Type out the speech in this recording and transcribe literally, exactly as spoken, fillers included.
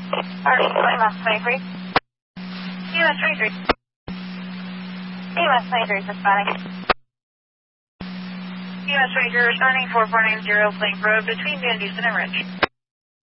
Army, Lima twenty-three. Lima twenty-three. Lima twenty-three, responding. Lima twenty-three, responding four four nine zero, Plank Road, between Van Dusen and Ridge.